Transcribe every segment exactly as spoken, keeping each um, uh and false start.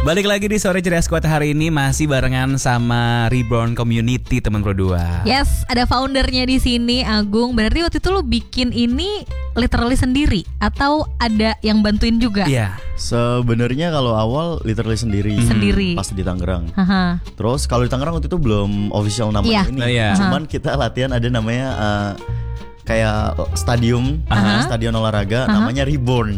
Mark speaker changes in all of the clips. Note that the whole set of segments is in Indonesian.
Speaker 1: Balik lagi di Sore Ceria Squad hari ini masih barengan sama Reborn Community teman Pro dua.
Speaker 2: Yes, ada foundernya di sini, Agung. Berarti waktu itu lu bikin ini literally sendiri atau ada yang bantuin juga?
Speaker 1: Iya.
Speaker 3: Sebenarnya kalau awal literally sendiri.
Speaker 2: Sendiri.
Speaker 3: Pas di Tangerang.
Speaker 2: Aha.
Speaker 3: Terus kalau di Tangerang waktu itu belum official namanya
Speaker 2: Iya.
Speaker 3: ini.
Speaker 1: Nah, iya.
Speaker 3: Cuman kita latihan ada namanya uh, kayak stadium,
Speaker 2: Aha.
Speaker 3: stadion olahraga,
Speaker 2: Aha.
Speaker 3: namanya Reborn.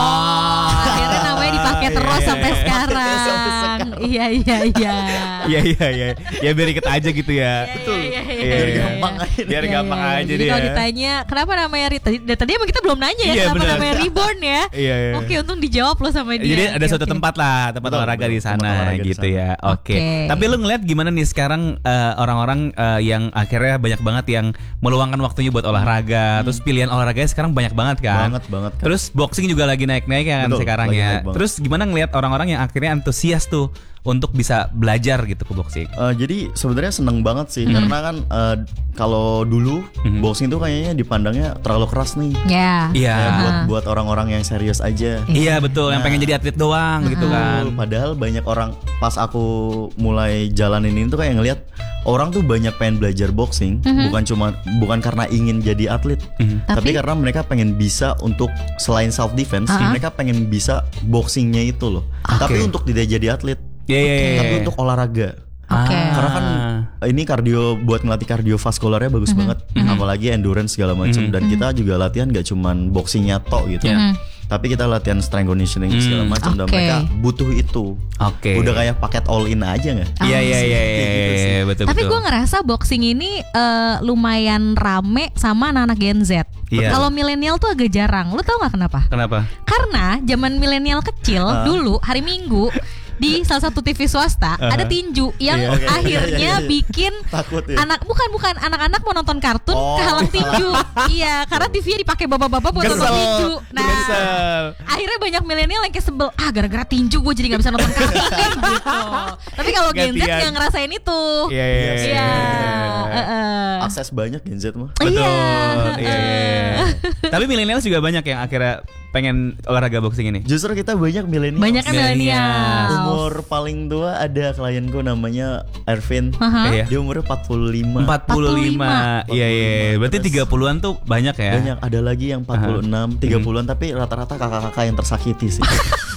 Speaker 2: Oh, akhirnya namanya dipakai
Speaker 1: Iya,
Speaker 2: terus
Speaker 1: iya,
Speaker 2: sampai
Speaker 1: iya.
Speaker 2: sekarang.
Speaker 3: Sampai sekarang.
Speaker 2: Iya iya iya.
Speaker 1: Iya iya iya. Ya biar iket aja gitu ya.
Speaker 2: Betul. Iya, iya,
Speaker 1: Iya,
Speaker 3: Biar
Speaker 1: iya.
Speaker 3: gampang aja.
Speaker 1: Biar
Speaker 2: Iya,
Speaker 1: gampang
Speaker 2: iya.
Speaker 1: aja
Speaker 2: Jadi
Speaker 1: dia.
Speaker 2: kalau ditanya kenapa namanya Re- tadi, dari tadi emang kita belum nanya ya
Speaker 1: Iya,
Speaker 2: kenapa
Speaker 1: benar.
Speaker 2: namanya Reborn ya.
Speaker 1: Iya, iya.
Speaker 2: Oke, untung dijawab loh sama dia.
Speaker 1: Jadi ada
Speaker 2: Oke,
Speaker 1: suatu
Speaker 2: oke.
Speaker 1: tempat lah, tempat
Speaker 3: Betul,
Speaker 1: olahraga
Speaker 3: betul.
Speaker 1: di
Speaker 3: Tempat
Speaker 1: sana
Speaker 3: olahraga di
Speaker 1: gitu
Speaker 3: sana.
Speaker 1: ya. Oke.
Speaker 2: Oke.
Speaker 1: Tapi lu ngeliat gimana nih sekarang eh, orang-orang eh, yang akhirnya banyak banget yang meluangkan waktunya buat olahraga. Terus pilihan olahraganya sekarang banyak banget kan.
Speaker 3: Banget banget kan.
Speaker 1: Terus boxing juga lagi naik-naik ya kan
Speaker 3: Betul,
Speaker 1: sekarang
Speaker 3: lagi
Speaker 1: ya.
Speaker 3: naik banget.
Speaker 1: Terus gimana ngelihat orang-orang yang akhirnya antusias tuh untuk bisa belajar gitu ke boxing?
Speaker 3: Uh, jadi sebenarnya seneng banget sih karena kan uh, kalau dulu
Speaker 1: Mhm.
Speaker 3: boxing tuh kayaknya dipandangnya terlalu keras nih.
Speaker 2: Ya.
Speaker 1: Iya.
Speaker 3: Kayak buat
Speaker 2: Aha.
Speaker 3: buat orang-orang yang serius aja.
Speaker 1: Iya betul, yang
Speaker 3: Nah.
Speaker 1: pengen jadi atlet doang gitu kan.
Speaker 3: Betul, padahal banyak orang pas aku mulai jalanin ini tuh kayak ngelihat orang tuh banyak pengen belajar boxing, bukan cuma bukan karena ingin jadi atlet,
Speaker 1: Mhm.
Speaker 3: tapi,
Speaker 2: Tapi?
Speaker 3: karena mereka pengen bisa untuk selain self defense,
Speaker 2: Ah.
Speaker 3: mereka pengen bisa boxingnya itu loh. Tapi
Speaker 1: Oke.
Speaker 3: untuk tidak jadi atlet,
Speaker 1: Iya iya iya.
Speaker 3: tapi untuk olahraga.
Speaker 2: Oke.
Speaker 1: Ah.
Speaker 3: Karena kan ini kardio buat ngelatih kardiovaskularnya bagus banget, apalagi endurance segala macam.
Speaker 1: Mhm.
Speaker 3: Dan kita juga latihan gak cuman boxingnya tok gitu,
Speaker 1: Iya.
Speaker 3: tapi kita latihan strength conditioning
Speaker 1: Hmm.
Speaker 3: segala macam. Dan
Speaker 2: Oke.
Speaker 3: mereka butuh itu.
Speaker 1: Oke.
Speaker 3: Udah kayak paket all in aja nggak?
Speaker 1: Iya iya iya
Speaker 3: Kayak
Speaker 1: iya
Speaker 3: gitu sih.
Speaker 1: iya, betul
Speaker 2: Tapi
Speaker 1: betul.
Speaker 2: gue ngerasa boxing ini eh, lumayan rame sama anak-anak Gen Z.
Speaker 1: Iya.
Speaker 2: Kalau milenial tuh agak jarang. Lu tau nggak kenapa?
Speaker 1: Kenapa?
Speaker 2: Karena zaman milenial kecil
Speaker 3: Ah.
Speaker 2: dulu hari Minggu di salah satu T V swasta
Speaker 1: Uh-huh.
Speaker 2: ada tinju yang
Speaker 3: Iya, oke.
Speaker 2: akhirnya
Speaker 3: Iya, iya, iya.
Speaker 2: bikin
Speaker 3: Takut ya.
Speaker 2: anak bukan bukan anak-anak mau nonton kartun
Speaker 3: Oh.
Speaker 2: kehalang tinju. Iya, karena T V-nya dipakai bapak-bapak buat nonton
Speaker 1: Kesel.
Speaker 2: tinju. Nah,
Speaker 1: Kesel.
Speaker 2: akhirnya banyak milenial yang kayak sebel, ah gara-gara tinju gue jadi nggak bisa nonton kartun gitu. Tapi kalau Gen Z
Speaker 1: Gantian.
Speaker 2: yang ngerasain itu.
Speaker 1: Iya iya
Speaker 3: Iya sih.
Speaker 2: Iya.
Speaker 3: Bener-bener.
Speaker 2: heeh.
Speaker 3: Akses banyak Gen Z mah.
Speaker 1: Betul.
Speaker 2: Iya.
Speaker 1: Iya, iya, iya. Tapi milenial juga banyak yang akhirnya pengen olahraga boxing ini.
Speaker 3: Justru kita banyak milenial.
Speaker 2: Banyaknya
Speaker 1: Milenial.
Speaker 2: milenial.
Speaker 3: Umur paling tua ada klienku namanya Ervin.
Speaker 2: Aha.
Speaker 1: Iya.
Speaker 3: Dia umurnya empat puluh lima.
Speaker 1: empat puluh lima. Iya iya. Berarti
Speaker 3: Terus-
Speaker 1: tiga puluhan tuh banyak ya.
Speaker 3: Banyak, ada lagi yang empat puluh enam, tiga puluhan, tapi rata-rata kakak-kakak yang tersakiti sih.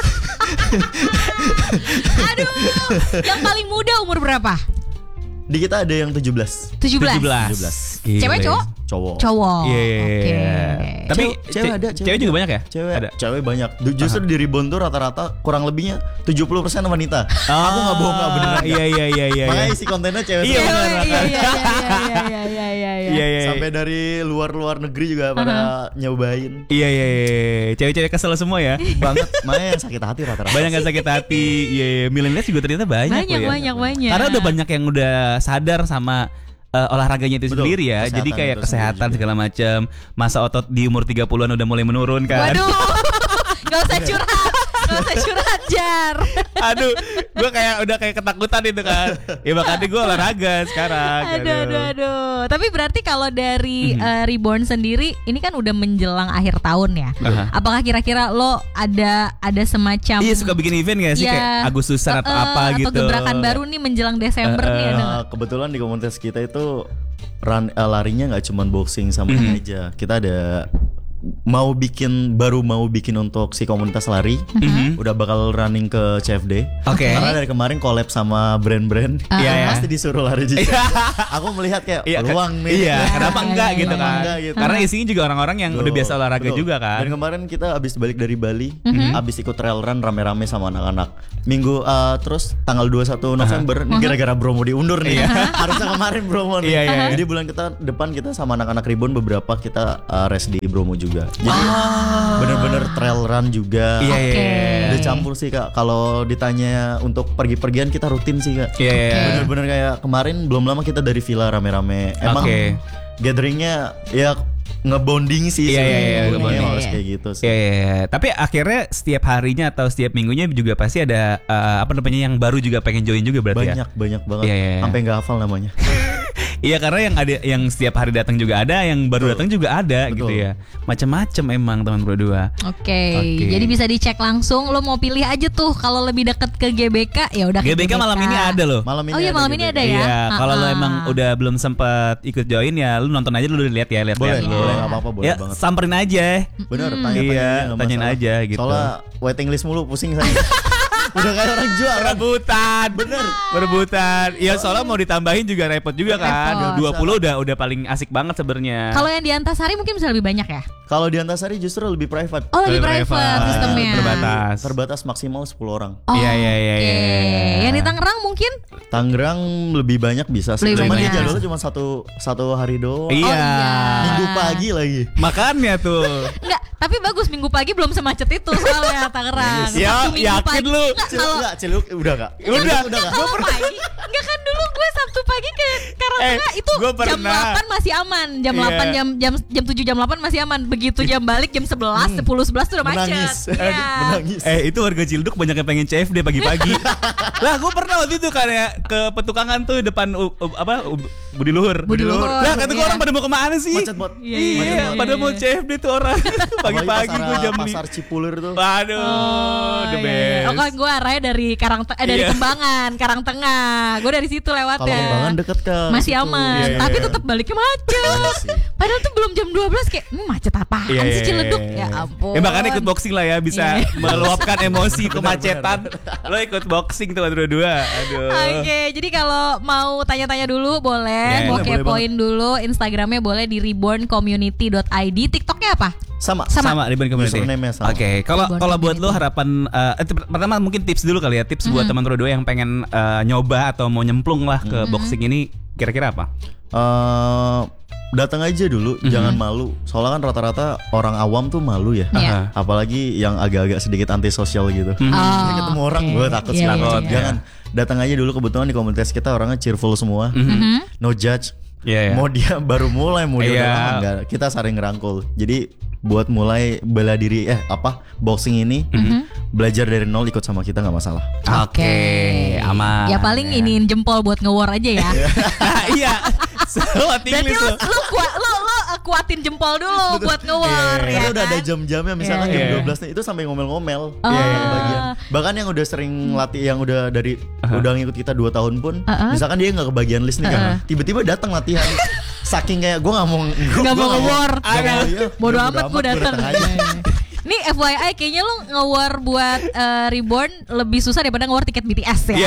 Speaker 2: Aduh, yang paling muda umur berapa?
Speaker 3: Di kita ada yang tujuh belas.
Speaker 2: tujuh belas.
Speaker 1: tujuh belas.
Speaker 3: tujuh belas.
Speaker 1: Gile.
Speaker 2: Cewek cowok?
Speaker 3: Cowok.
Speaker 2: Cowok.
Speaker 1: Iya iya
Speaker 2: Oke.
Speaker 1: iya. Tapi
Speaker 3: Cewek- cewek
Speaker 1: ce-
Speaker 3: ada,
Speaker 1: Cewek
Speaker 3: cewek
Speaker 1: juga
Speaker 3: ada.
Speaker 1: banyak ya?
Speaker 3: Cewek,
Speaker 1: Ada.
Speaker 3: cewek banyak. Du- Justru di Reborn tuh rata-rata kurang lebihnya tujuh puluh persen wanita. Aku nggak bohong, nggak beneran.
Speaker 1: Iya iya iya iya.
Speaker 3: Makanya
Speaker 1: iya.
Speaker 3: isi kontennya cewek
Speaker 1: Iya,
Speaker 3: semua.
Speaker 1: bener.
Speaker 2: Iya iya iya iya iya iya iya iya.
Speaker 1: Iya iya.
Speaker 3: Sampai dari luar-luar negeri juga pada nyobain.
Speaker 1: Iya iya iya. Cewek-cewek kesel semua ya.
Speaker 3: Banget. Makanya yang sakit hati rata-rata.
Speaker 1: Banyak yang sakit hati. Iya iya. Milenial juga ternyata banyak
Speaker 2: Banyak
Speaker 1: loh ya.
Speaker 2: banyak banyak.
Speaker 1: Karena udah banyak yang udah sadar sama uh, olahraganya itu
Speaker 3: Betul,
Speaker 1: sendiri ya.
Speaker 3: kesehatan
Speaker 1: Jadi kayak
Speaker 3: itu
Speaker 1: kesehatan
Speaker 3: sendiri juga.
Speaker 1: segala macam. Masa otot di umur tiga puluhan udah mulai menurun kan.
Speaker 2: Waduh, gak usah curhat, gak usah curhat Jar.
Speaker 1: Aduh, gue kayak udah kayak ketakutan itu kan. Ya makanya gue olahraga sekarang.
Speaker 2: Aduh, aduh, aduh. Tapi berarti kalau dari eh, Reborn sendiri, ini kan udah menjelang akhir tahun ya.
Speaker 1: Aha.
Speaker 2: Apakah kira-kira lo ada ada semacam
Speaker 1: Iya suka bikin event gak sih
Speaker 2: ya,
Speaker 1: kayak Agustusan atau
Speaker 2: eh,
Speaker 1: apa
Speaker 2: atau
Speaker 1: gitu.
Speaker 2: gebrakan baru nih menjelang Desember nih ada nggak?
Speaker 3: Nah, kebetulan di komunitas kita itu run, eh, larinya nggak cuma boxing sama
Speaker 1: Mhm.
Speaker 3: ini aja. Kita ada mau bikin baru mau bikin untuk si komunitas lari.
Speaker 1: Mhm.
Speaker 3: Udah bakal running ke C F D.
Speaker 1: Oke.
Speaker 3: Karena dari kemarin collab sama brand-brand.
Speaker 1: Iya, ya.
Speaker 3: Pasti disuruh lari juga. Aku melihat kayak
Speaker 1: Iya,
Speaker 3: peluang nih.
Speaker 1: Iya, kenapa
Speaker 2: Iya,
Speaker 1: enggak
Speaker 2: iya,
Speaker 1: gitu
Speaker 2: iya,
Speaker 1: kan?
Speaker 3: enggak gitu.
Speaker 1: Karena isinya juga orang-orang yang udah
Speaker 3: Betul,
Speaker 1: biasa olahraga
Speaker 3: betul.
Speaker 1: juga kan.
Speaker 3: Dan kemarin kita abis balik dari Bali,
Speaker 2: Mhm.
Speaker 3: abis ikut trail run rame-rame sama anak-anak. Minggu uh, terus tanggal dua puluh satu November, ini gara-gara Bromo diundur nih. Harusnya kemarin Bromo nih.
Speaker 1: Iya, iya.
Speaker 3: Jadi bulan kita depan kita sama anak-anak Reborn beberapa kita uh, race di Bromo juga. Jadi bener-bener trail run juga.
Speaker 1: Iya, iya,
Speaker 2: Oke.
Speaker 1: iya.
Speaker 3: Udah campur sih Kak. Kalau ditanya untuk pergi-pergian kita rutin sih Kak.
Speaker 1: Iya, iya, iya.
Speaker 3: Bener-bener kayak kemarin belum lama kita dari villa rame-rame. Emang
Speaker 1: Oke.
Speaker 3: gatheringnya ya ngebonding sih.
Speaker 1: Iya, iya, iya,
Speaker 3: sebenarnya.
Speaker 1: ngebonding.
Speaker 3: Emang harus
Speaker 2: Iya,
Speaker 3: kayak gitu sih.
Speaker 1: Iya, iya, iya. Tapi akhirnya setiap harinya atau setiap minggunya juga pasti ada uh, apa namanya yang baru juga pengen join juga berarti ya.
Speaker 3: Banyak banyak banget.
Speaker 1: Iya, iya, iya.
Speaker 3: Sampai nggak hafal namanya.
Speaker 1: Iya karena yang ada yang setiap hari datang juga ada, yang baru
Speaker 3: Betul.
Speaker 1: datang juga ada
Speaker 3: Betul.
Speaker 1: gitu ya. Macam-macam emang teman berdua.
Speaker 2: Oke,
Speaker 1: Oke.
Speaker 2: jadi bisa dicek langsung. Lo mau pilih aja tuh kalau lebih deket ke G B K ya udah. ke
Speaker 1: G B K malam ini ada loh.
Speaker 3: Malam ini
Speaker 2: Oh iya,
Speaker 3: ada
Speaker 2: malam
Speaker 3: G B K.
Speaker 2: ini ada ya?
Speaker 1: Iya, kalau lo
Speaker 2: Ah-ah.
Speaker 1: emang udah belum sempat ikut join ya, lu nonton aja dulu lihat ya, lihat
Speaker 3: Boleh,
Speaker 1: lihat.
Speaker 3: boleh, nggak apa-apa, boleh
Speaker 1: Ya,
Speaker 3: banget.
Speaker 1: samperin aja.
Speaker 3: Bener,
Speaker 2: Hmm.
Speaker 3: tanya-tanya
Speaker 1: Iya,
Speaker 3: aja, nggak
Speaker 1: tanyain
Speaker 3: masalah.
Speaker 1: aja gitu.
Speaker 3: Soalnya waiting list mulu, pusing saya. Udah kayak orang jual.
Speaker 1: Rebutan, bener. Rebutan. Iya, soalnya mau ditambahin juga repot juga kan.
Speaker 2: Repot.
Speaker 1: dua puluh udah udah paling asik banget sebenarnya.
Speaker 2: Kalau yang di Antasari mungkin bisa lebih banyak ya?
Speaker 3: Kalau di Antasari justru lebih private.
Speaker 2: Oh lebih
Speaker 1: Lebih
Speaker 2: private
Speaker 1: private.
Speaker 2: sistemnya.
Speaker 1: Terbatas.
Speaker 3: Terbatas maksimal sepuluh orang.
Speaker 2: Oh,
Speaker 1: Iya, iya, iya,
Speaker 2: oke.
Speaker 1: iya, iya.
Speaker 2: Yang di Tangerang mungkin?
Speaker 3: Tangerang lebih banyak bisa sih.
Speaker 2: Lebih
Speaker 3: Cuman dia
Speaker 2: banyak.
Speaker 3: jadwalnya cuma satu satu hari doang.
Speaker 1: Iya.
Speaker 2: Oh, iya.
Speaker 3: Minggu pagi lagi.
Speaker 1: Makanya tuh.
Speaker 2: Enggak, tapi bagus minggu pagi belum semacet itu soalnya Tangerang.
Speaker 1: Ya,
Speaker 2: Sabtu Minggu
Speaker 1: yakin
Speaker 2: pagi.
Speaker 1: lu?
Speaker 2: Enggak,
Speaker 3: Ciluk
Speaker 2: kalau
Speaker 3: enggak? Ciluk udah enggak?
Speaker 1: Udah.
Speaker 3: udah enggak?
Speaker 2: kalau pagi. Enggak kan dulu gue Sabtu pagi ke Karangtengah
Speaker 1: Eh,
Speaker 2: itu
Speaker 1: gua
Speaker 2: jam
Speaker 1: pernah.
Speaker 2: delapan masih aman. Jam
Speaker 1: Iya.
Speaker 2: delapan jam jam jam tujuh jam delapan masih aman. Begitu jam balik jam sebelas, sepuluh, sebelas tuh udah macet.
Speaker 3: Menangis.
Speaker 2: Iya.
Speaker 3: Menangis.
Speaker 1: Eh itu warga Ciledug banyak yang pengen C F D pagi-pagi. Lah gue pernah waktu itu kan ya ke petukangan tuh depan u- u- apa u- Budi Luhur.
Speaker 2: Budi Luhur,
Speaker 1: Lah kata gue
Speaker 2: iya.
Speaker 1: orang pada mau kemana sih?
Speaker 3: Macet bot.
Speaker 2: Iya,
Speaker 1: Iya,
Speaker 2: iya, iya,
Speaker 1: pada
Speaker 2: iya.
Speaker 1: mau C F D tuh orang pagi-pagi
Speaker 3: Apalagi
Speaker 1: gue
Speaker 3: pasar-
Speaker 1: jam
Speaker 3: pasar Cipulir tuh.
Speaker 1: Waduh,
Speaker 2: Oh,
Speaker 1: the
Speaker 2: iya, iya.
Speaker 1: best.
Speaker 2: Oh kan gue arahnya dari Karang eh, dari
Speaker 1: Iya.
Speaker 2: Kembangan, Karangtengah. Gue dari situ
Speaker 3: Kalau
Speaker 2: lewatnya.
Speaker 3: Kembangan deket ke
Speaker 2: Masih
Speaker 3: situ.
Speaker 2: aman,
Speaker 1: Iya, iya,
Speaker 2: tapi
Speaker 1: iya.
Speaker 2: tetap baliknya macet.
Speaker 3: sih.
Speaker 2: Padahal tuh belum jam dua belas kayak, ini macet apaan
Speaker 1: Iya,
Speaker 2: sih
Speaker 1: iya,
Speaker 2: Ciledug?
Speaker 1: iya.
Speaker 2: Ya ampun.
Speaker 1: Ya makanya ikut boxing lah ya, bisa
Speaker 2: Iya.
Speaker 1: meluapkan emosi kemacetan. Lo ikut boxing tuh dua-dua. Aduh.
Speaker 2: Oke, jadi kalau mau tanya-tanya dulu boleh,
Speaker 1: Iya,
Speaker 2: mau
Speaker 3: boleh, boleh
Speaker 2: kepoin dulu, Instagramnya boleh di reborn community dot i d, TikToknya apa?
Speaker 3: Sama.
Speaker 2: Sama.
Speaker 1: Sama Ribbon Community.
Speaker 3: Username-nya sama.
Speaker 1: Oke, kalau
Speaker 2: Ribbon
Speaker 1: kalau buat
Speaker 2: Community.
Speaker 1: lo harapan eh, eh, pertama mungkin tips dulu kali ya, tips buat teman dua yang pengen eh, nyoba atau mau nyemplung lah ke boxing ini kira-kira apa?
Speaker 3: Eh, datang aja dulu,
Speaker 1: Mhm.
Speaker 3: jangan malu. Soalnya kan rata-rata orang awam tuh malu ya.
Speaker 2: Iya.
Speaker 3: Apalagi yang agak-agak sedikit antisosial gitu.
Speaker 1: Mhm.
Speaker 2: Oh,
Speaker 3: Ini ketemu orang
Speaker 2: oke.
Speaker 3: gue takut
Speaker 2: Iya,
Speaker 3: sih.
Speaker 2: iya,
Speaker 3: takut.
Speaker 1: iya.
Speaker 3: Jangan datang aja dulu, kebetulan di komunitas kita orangnya cheerful semua.
Speaker 2: Mhm.
Speaker 3: No judge.
Speaker 1: Iya, iya.
Speaker 3: Mau dia baru mulai, mau dia
Speaker 1: Iya.
Speaker 3: udah lama enggak. Kita saling ngerangkul. Jadi buat mulai bela diri eh apa boxing ini belajar dari nol, ikut sama kita nggak masalah.
Speaker 1: Oke, aman.
Speaker 2: Ya paling
Speaker 1: ya.
Speaker 2: iniin jempol buat nge-war aja ya.
Speaker 1: Iya. Selamat
Speaker 2: Berarti
Speaker 1: English
Speaker 2: lu,
Speaker 1: lo.
Speaker 2: lu, kuat, lu, lu uh, kuatin jempol dulu buat nge-war
Speaker 3: Karena
Speaker 2: ya
Speaker 3: Iya, udah ada
Speaker 2: kan?
Speaker 3: jam-jamnya, misalkan
Speaker 2: Iya,
Speaker 3: jam
Speaker 1: iya.
Speaker 3: dua belas nih itu sampai ngomel-ngomel.
Speaker 2: Oh.
Speaker 3: Iya, yang bagian. Bahkan yang udah sering latih, yang udah dari udah ngikut kita dua tahun pun,
Speaker 2: Uh-uh.
Speaker 3: misalkan dia nggak kebagian list nih kan,
Speaker 2: Uh-uh.
Speaker 3: tiba-tiba datang latihan. Saking kayak gue nggak mau
Speaker 2: Nggak mau nge-war.
Speaker 3: iya,
Speaker 2: Bodo amat gue datang.
Speaker 3: aja.
Speaker 2: Nih F Y I kayaknya lu nge-war buat uh, Reborn lebih susah daripada nge-war tiket B T S ya.
Speaker 1: Iya.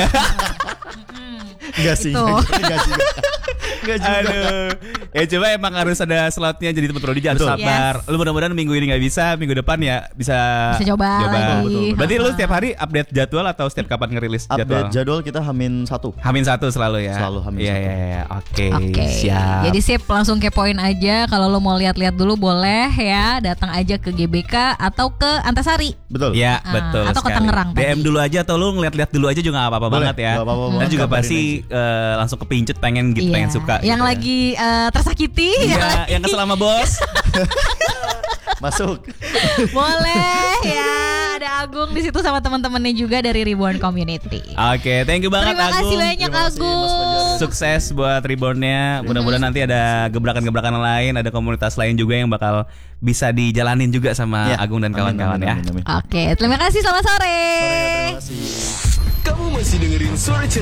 Speaker 3: Enggak sih,
Speaker 2: Itu.
Speaker 3: enggak juga. Enggak juga.
Speaker 1: Aduh. Ya coba emang harus ada slotnya, jadi teman Prodi harus
Speaker 3: Betul.
Speaker 1: sabar.
Speaker 2: Yes.
Speaker 1: Lu mudah-mudahan minggu ini nggak bisa, minggu depan ya bisa
Speaker 2: Bisa coba lagi.
Speaker 3: Betul, betul.
Speaker 1: Berarti lu setiap hari update jadwal atau setiap kapan ngerilis jadwal?
Speaker 3: Update jadwal kita hamin satu.
Speaker 1: Hamin satu selalu ya.
Speaker 3: Selalu hamin
Speaker 1: Iya,
Speaker 3: satu.
Speaker 1: iya, iya. Oke.
Speaker 2: Oke,
Speaker 1: Siap.
Speaker 2: jadi sip langsung kepoin aja. Kalau lo mau lihat-lihat dulu boleh ya, datang aja ke G B K atau ke Antasari.
Speaker 3: Betul.
Speaker 1: Ya
Speaker 2: Ah,
Speaker 1: betul
Speaker 2: atau ke
Speaker 1: sekali.
Speaker 2: Tangerang
Speaker 1: D M
Speaker 2: tadi.
Speaker 1: dulu aja atau lu ngeliat-liat dulu aja juga gak apa-apa
Speaker 3: Boleh,
Speaker 1: banget ya.
Speaker 3: nggak apa-apa
Speaker 1: Dan
Speaker 3: banget,
Speaker 1: juga
Speaker 3: kabarin
Speaker 1: pasti eh, langsung kepincut pengen gitu, pengen suka.
Speaker 2: Yang
Speaker 1: gitu ya.
Speaker 2: lagi eh, tersakiti, yang
Speaker 1: Iya,
Speaker 2: lagi-
Speaker 1: yang kesel sama bos.
Speaker 3: Masuk.
Speaker 2: boleh ya. Ada Agung di situ sama teman-temannya juga dari Reborn Community.
Speaker 1: Oke, thank you banget
Speaker 2: Terima kasih
Speaker 1: Agung.
Speaker 2: banyak
Speaker 3: Terima kasih, Mas
Speaker 2: Agung.
Speaker 3: Fajar.
Speaker 1: Sukses buat Reborn-nya. Mudah-mudahan nanti ada gebrakan-gebrakan lain, ada komunitas lain juga yang bakal bisa dijalanin juga sama
Speaker 3: Ya.
Speaker 1: Agung dan
Speaker 3: Amin,
Speaker 1: kawan-kawan
Speaker 3: amin,
Speaker 1: ya.
Speaker 3: amin, amin.
Speaker 2: Oke, terima kasih. Selamat sore.
Speaker 3: Terima kasih.
Speaker 4: Kamu masih dengerin Sore